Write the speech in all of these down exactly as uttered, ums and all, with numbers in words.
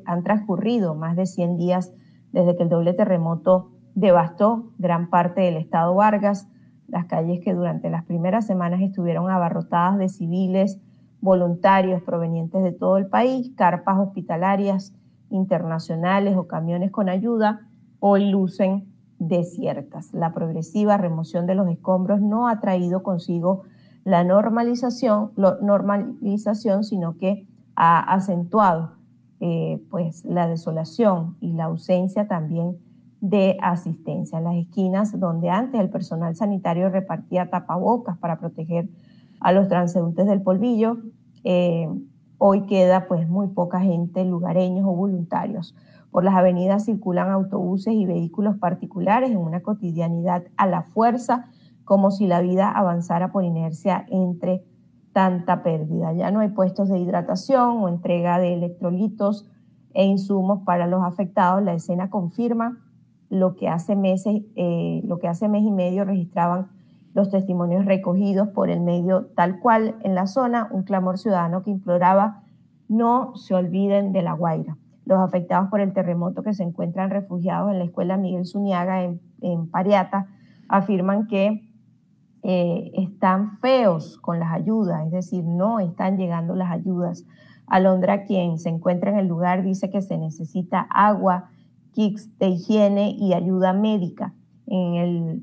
han transcurrido más de cien días desde que el doble terremoto devastó gran parte del estado Vargas, las calles que durante las primeras semanas estuvieron abarrotadas de civiles, voluntarios provenientes de todo el país, carpas hospitalarias internacionales o camiones con ayuda, hoy lucen desiertas. La progresiva remoción de los escombros no ha traído consigo la normalización, lo, normalización sino que ha acentuado eh, pues, la desolación y la ausencia también de asistencia. En las esquinas donde antes el personal sanitario repartía tapabocas para proteger a los transeúntes del polvillo, eh, hoy queda pues muy poca gente, lugareños o voluntarios. Por las avenidas circulan autobuses y vehículos particulares en una cotidianidad a la fuerza, como si la vida avanzara por inercia entre tanta pérdida. Ya no hay puestos de hidratación o entrega de electrolitos e insumos para los afectados. La escena confirma lo que hace meses, eh, lo que hace mes y medio registraban los testimonios recogidos por el medio tal cual en la zona, un clamor ciudadano que imploraba no se olviden de La Guaira. Los afectados por el terremoto que se encuentran refugiados en la escuela Miguel Zuniaga en, en Pariata afirman que eh, están feos con las ayudas, es decir, no están llegando las ayudas. Alondra, quien se encuentra en el lugar, dice que se necesita agua, kits de higiene y ayuda médica. En el,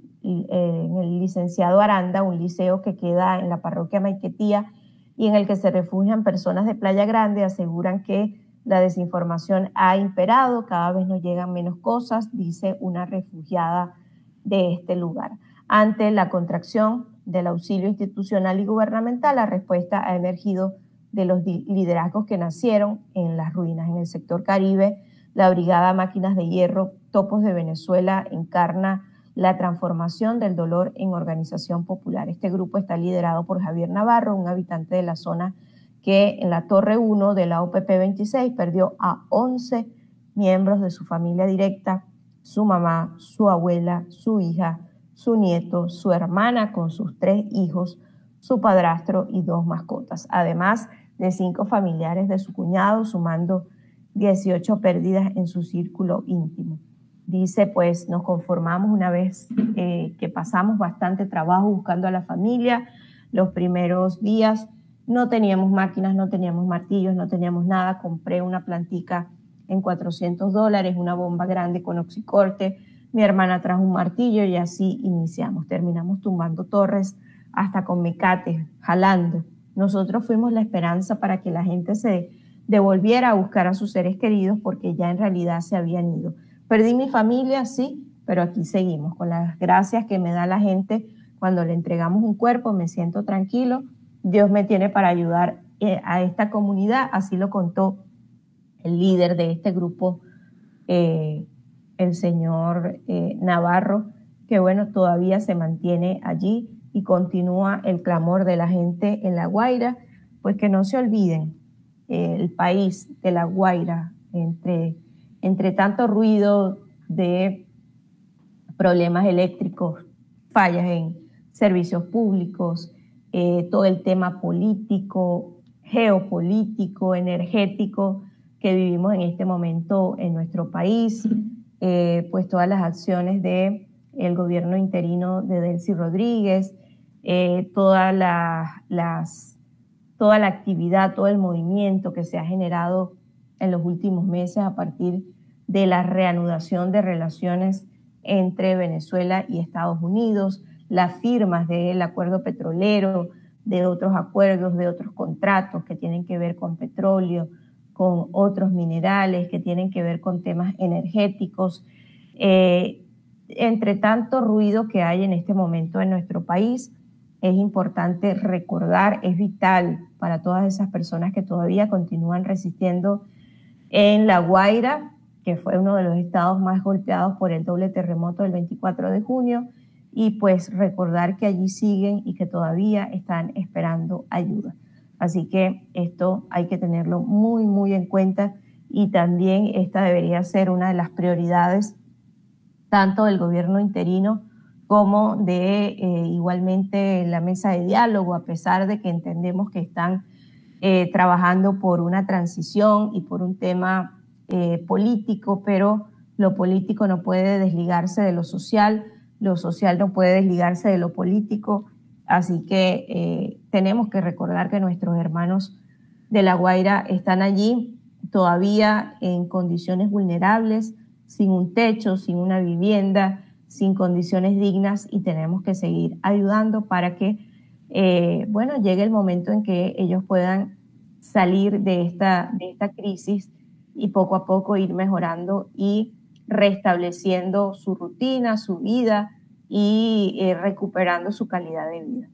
en el licenciado Aranda, un liceo que queda en la parroquia Maiquetía y en el que se refugian personas de Playa Grande, aseguran que la desinformación ha imperado, cada vez nos llegan menos cosas, dice una refugiada de este lugar. Ante la contracción del auxilio institucional y gubernamental, la respuesta ha emergido de los liderazgos que nacieron en las ruinas. En el sector Caribe, la Brigada Máquinas de Hierro, Topos de Venezuela, encarna la transformación del dolor en organización popular. Este grupo está liderado por Javier Navarro, un habitante de la zona que en la Torre uno de la O P P veintiséis perdió a once miembros de su familia directa, su mamá, su abuela, su hija, su nieto, su hermana con sus tres hijos, su padrastro y dos mascotas, además de cinco familiares de su cuñado, sumando dieciocho pérdidas en su círculo íntimo. Dice, pues nos conformamos una vez eh, que pasamos bastante trabajo buscando a la familia. Los primeros días no teníamos máquinas, no teníamos martillos, no teníamos nada. Compré una plantica en cuatrocientos dólares, una bomba grande con oxicorte. Mi hermana trajo un martillo y así iniciamos. Terminamos tumbando torres hasta con mecates, jalando. Nosotros fuimos la esperanza para que la gente se devolviera a buscar a sus seres queridos porque ya en realidad se habían ido. Perdí mi familia, sí, pero aquí seguimos. Con las gracias que me da la gente cuando le entregamos un cuerpo, me siento tranquilo. Dios me tiene para ayudar eh, a esta comunidad, así lo contó el líder de este grupo, eh, el señor eh, Navarro, que bueno, todavía se mantiene allí y continúa el clamor de la gente en La Guaira, pues que no se olviden eh, el país de La Guaira, entre, entre tanto ruido de problemas eléctricos, fallas en servicios públicos, eh, todo el tema político, geopolítico, energético que vivimos en este momento en nuestro país, eh, pues todas las acciones de el gobierno interino de Delcy Rodríguez, eh, toda la, las, toda la actividad, todo el movimiento que se ha generado en los últimos meses a partir de la reanudación de relaciones entre Venezuela y Estados Unidos, las firmas del acuerdo petrolero, de otros acuerdos, de otros contratos que tienen que ver con petróleo, con otros minerales, que tienen que ver con temas energéticos. Eh, entre tanto ruido que hay en este momento en nuestro país, es importante recordar, es vital para todas esas personas que todavía continúan resistiendo en La Guaira, que fue uno de los estados más golpeados por el doble terremoto del veinticuatro de junio, y pues recordar que allí siguen y que todavía están esperando ayuda. Así que esto hay que tenerlo muy, muy en cuenta y también esta debería ser una de las prioridades tanto del gobierno interino como de eh, igualmente la mesa de diálogo, a pesar de que entendemos que están eh, trabajando por una transición y por un tema eh, político, pero lo político no puede desligarse de lo social, lo social no puede desligarse de lo político, así que eh, tenemos que recordar que nuestros hermanos de La Guaira están allí todavía en condiciones vulnerables, sin un techo, sin una vivienda, sin condiciones dignas, y tenemos que seguir ayudando para que, eh, bueno, llegue el momento en que ellos puedan salir de esta, de esta crisis y poco a poco ir mejorando y restableciendo su rutina, su vida y eh, recuperando su calidad de vida.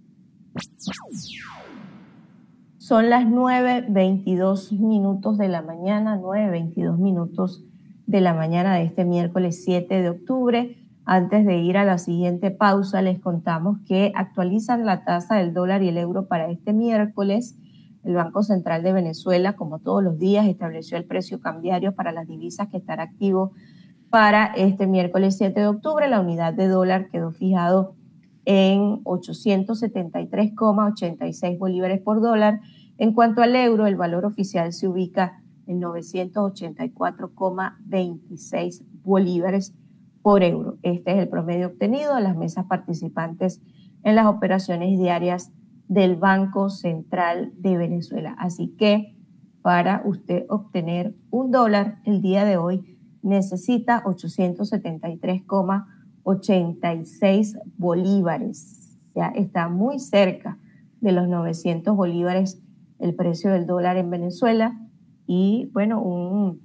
Son las nueve veintidós minutos de la mañana, nueve veintidós minutos de la mañana de este miércoles siete de octubre. Antes de ir a la siguiente pausa, les contamos que actualizan la tasa del dólar y el euro para este miércoles. El Banco Central de Venezuela, como todos los días, estableció el precio cambiario para las divisas que estará activo para este miércoles siete de octubre. La unidad de dólar quedó fijado en ochocientos setenta y tres coma ochenta y seis bolívares por dólar. En cuanto al euro, el valor oficial se ubica en novecientos ochenta y cuatro coma veintiséis bolívares por euro. Este es el promedio obtenido de las mesas participantes en las operaciones diarias del Banco Central de Venezuela. Así que para usted obtener un dólar el día de hoy necesita ochocientos setenta y tres coma ochenta y seis bolívares. Ya está muy cerca de los novecientos bolívares el precio del dólar en Venezuela, y bueno, un,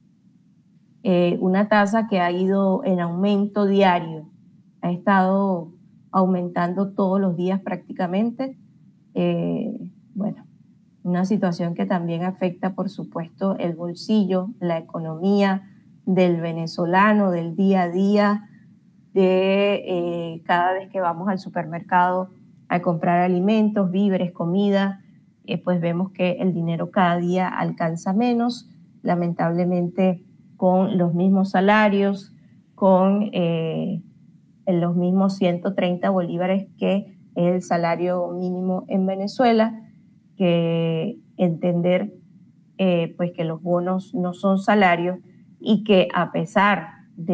eh, una tasa que ha ido en aumento diario, ha estado aumentando todos los días prácticamente. Eh, bueno, una situación que también afecta, por supuesto, el bolsillo, la economía del venezolano, del día a día, de eh, cada vez que vamos al supermercado a comprar alimentos, víveres, comida, eh, pues vemos que el dinero cada día alcanza menos, lamentablemente con los mismos salarios, con eh, los mismos ciento treinta bolívares que es el salario mínimo en Venezuela, que entender eh, pues que los bonos no son salarios y que a pesar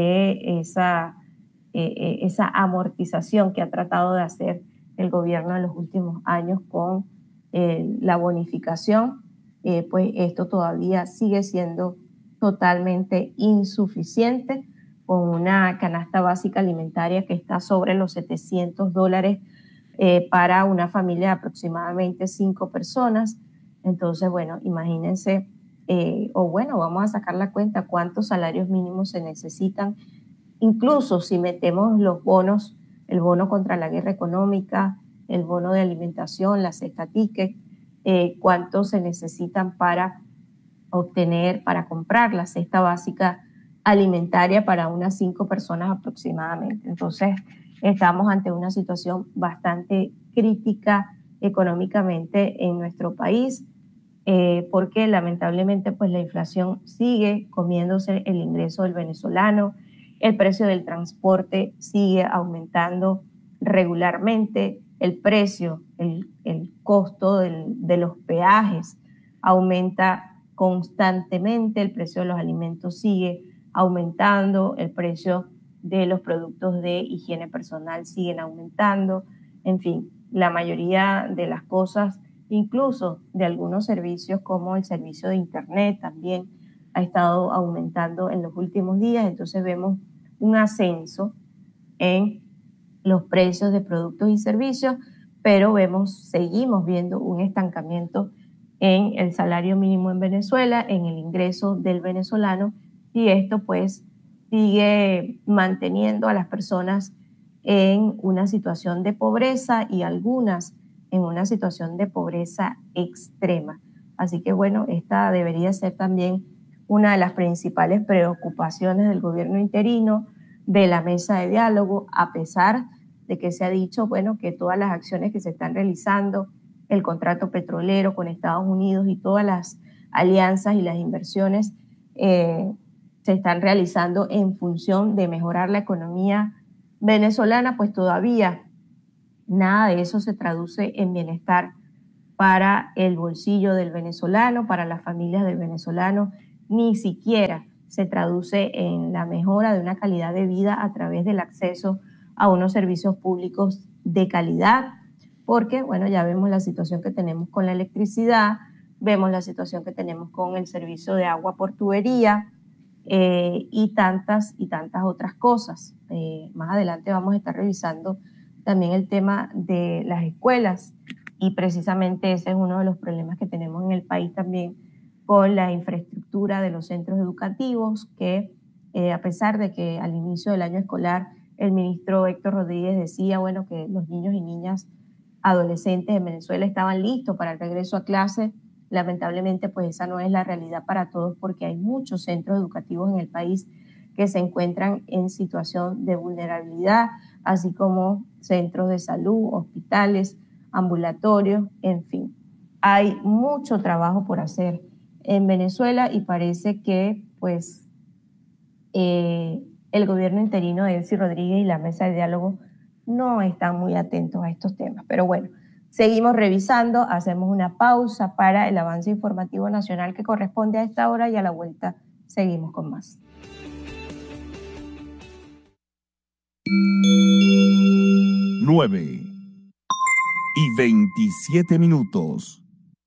de esa, eh, esa amortización que ha tratado de hacer el gobierno en los últimos años con eh, la bonificación, eh, pues esto todavía sigue siendo totalmente insuficiente, con una canasta básica alimentaria que está sobre los setecientos dólares eh, para una familia de aproximadamente cinco personas. Entonces, bueno, imagínense, eh, o bueno, vamos a sacar la cuenta cuántos salarios mínimos se necesitan, incluso si metemos los bonos, el bono contra la guerra económica, el bono de alimentación, la cesta ticket, eh, cuántos se necesitan para obtener, para comprar la cesta básica alimentaria para unas cinco personas aproximadamente. Entonces, estamos ante una situación bastante crítica económicamente en nuestro país, eh, porque lamentablemente pues la inflación sigue comiéndose el ingreso del venezolano, el precio del transporte sigue aumentando regularmente, el precio, el, el costo del, de los peajes aumenta constantemente, el precio de los alimentos sigue aumentando, el precio de los productos de higiene personal siguen aumentando, en fin, la mayoría de las cosas, incluso de algunos servicios como el servicio de internet también ha estado aumentando en los últimos días. Entonces vemos un ascenso en los precios de productos y servicios, pero vemos, seguimos viendo un estancamiento en el salario mínimo en Venezuela, en el ingreso del venezolano, y esto pues sigue manteniendo a las personas en una situación de pobreza y algunas en una situación de pobreza extrema. Así que bueno, esta debería ser también una de las principales preocupaciones del gobierno interino, de la mesa de diálogo, a pesar de que se ha dicho, bueno, que todas las acciones que se están realizando, el contrato petrolero con Estados Unidos y todas las alianzas y las inversiones eh, se están realizando en función de mejorar la economía venezolana, pues todavía nada de eso se traduce en bienestar para el bolsillo del venezolano, para las familias del venezolano ni siquiera se traduce en la mejora de una calidad de vida a través del acceso a unos servicios públicos de calidad, porque, bueno, ya vemos la situación que tenemos con la electricidad, vemos la situación que tenemos con el servicio de agua por tubería eh, y tantas y tantas otras cosas. Eh, más adelante vamos a estar revisando también el tema de las escuelas y precisamente ese es uno de los problemas que tenemos en el país también con la infraestructura de los centros educativos, que eh, a pesar de que al inicio del año escolar el ministro Héctor Rodríguez decía, bueno, que los niños y niñas adolescentes en Venezuela estaban listos para el regreso a clase, lamentablemente pues esa no es la realidad para todos porque hay muchos centros educativos en el país que se encuentran en situación de vulnerabilidad, así como centros de salud, hospitales, ambulatorios, en fin. Hay mucho trabajo por hacer en Venezuela y parece que pues eh, el gobierno interino de Delcy Rodríguez y la mesa de diálogo no están muy atentos a estos temas. Pero bueno, seguimos revisando, hacemos una pausa para el avance informativo nacional que corresponde a esta hora y a la vuelta seguimos con más. nueve y veintisiete minutos.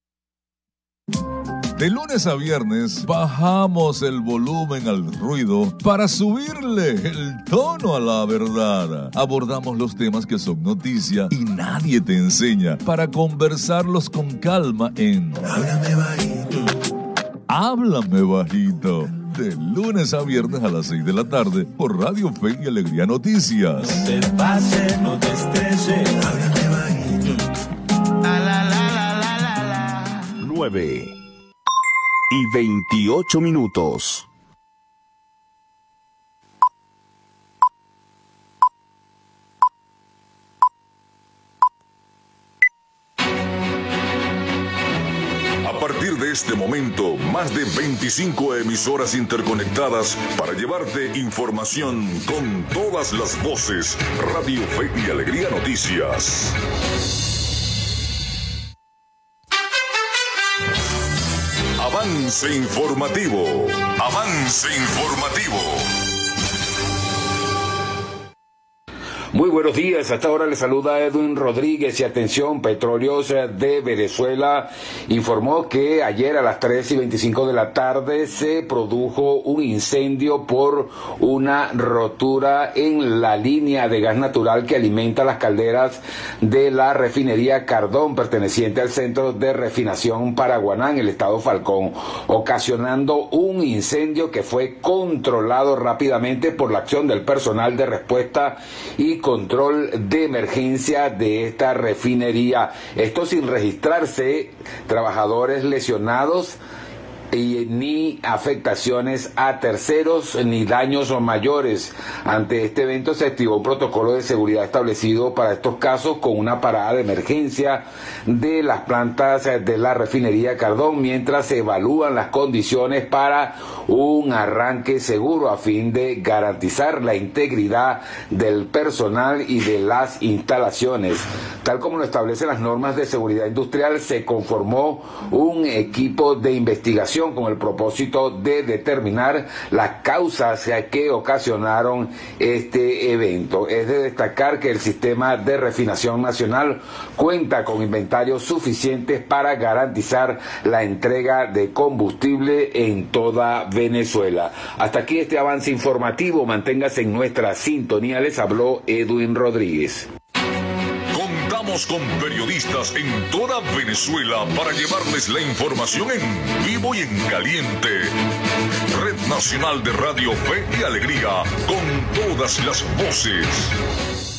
De lunes a viernes bajamos el volumen al ruido para subirle el tono a la verdad. Abordamos los temas que son noticia y nadie te enseña para conversarlos con calma en Háblame Bajito. Háblame Bajito. De lunes a viernes a las seis de la tarde por Radio Fe y Alegría Noticias. No te pases, no te estreses. Háblame bajito. La, la, la, la, la, la, la. nueve y veintiocho minutos. A partir de este momento, más de veinticinco emisoras interconectadas para llevarte información con todas las voces. Radio Fe y Alegría Noticias. Avance informativo. Avance informativo. Muy buenos días, hasta ahora le saluda Edwin Rodríguez y atención, Petróleos de Venezuela informó que ayer a las tres y veinticinco de la tarde se produjo un incendio por una rotura en la línea de gas natural que alimenta las calderas de la refinería Cardón, perteneciente al centro de refinación Paraguaná en el estado Falcón, ocasionando un incendio que fue controlado rápidamente por la acción del personal de respuesta y control de emergencia de esta refinería. Esto sin registrarse trabajadores lesionados y ni afectaciones a terceros ni daños mayores. Ante este evento se activó un protocolo de seguridad establecido para estos casos con una parada de emergencia de las plantas de la refinería Cardón mientras se evalúan las condiciones para un arranque seguro a fin de garantizar la integridad del personal y de las instalaciones. Tal como lo establecen las normas de seguridad industrial, se conformó un equipo de investigación con el propósito de determinar las causas que ocasionaron este evento. Es de destacar que el sistema de refinación nacional cuenta con inventarios suficientes para garantizar la entrega de combustible en toda Venezuela. Hasta aquí este avance informativo. Manténgase en nuestra sintonía. Les habló Edwin Rodríguez. Contamos con periodistas en toda Venezuela para llevarles la información en vivo y en caliente. Red Nacional de Radio Fe y Alegría, con todas las voces.